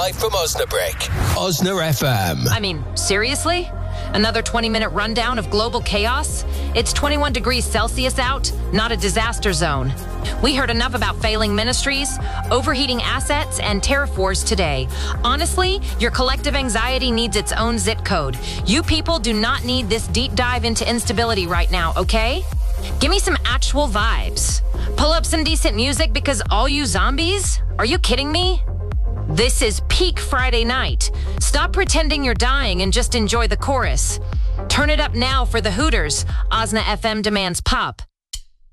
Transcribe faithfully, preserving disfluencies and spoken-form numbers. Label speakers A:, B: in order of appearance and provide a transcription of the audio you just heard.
A: live from Osnabrück. Osna F M.
B: I mean, seriously? Another twenty-minute rundown of global chaos? It's twenty-one degrees Celsius out, not a disaster zone. We heard enough about failing ministries, overheating assets, and tariff wars today. Honestly, your collective anxiety needs its own zip code. You people do not need this deep dive into instability right now, okay? Give me some actual vibes. Pull up some decent music because all you zombies? Are you kidding me? This is peak Friday night. Stop pretending you're dying and just enjoy the chorus. Turn it up now for the Hooters. Osna F M demands pop.